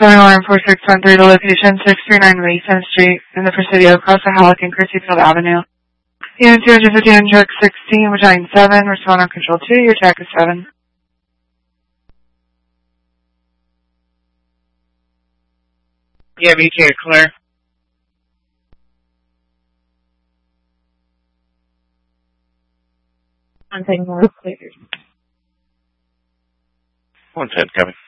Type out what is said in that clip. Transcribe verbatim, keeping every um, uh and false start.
seven one four six one three to location six three nine Mason Street in the Presidio across the Halleck and Christiefield Avenue. Unit two fifty on truck sixteen, Battalion seven, respond on control two, your track is seven. Yeah, B K, clear. I'm taking more clear. one ten coming.